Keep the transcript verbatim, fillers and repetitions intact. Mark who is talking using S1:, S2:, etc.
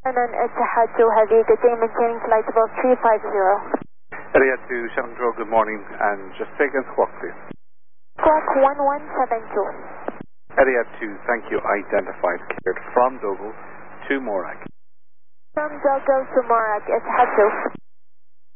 S1: Shannon, Etihad two Heavy, good day, maintaining flight above three five zero.
S2: Etihad two, Shannon Control, good morning, and just take a squawk, please.
S1: Squawk one one seven two.
S2: Etihad two, thank you, identified, cleared from Dogle to Morag.
S1: From Dogle to Morag, Etihad two.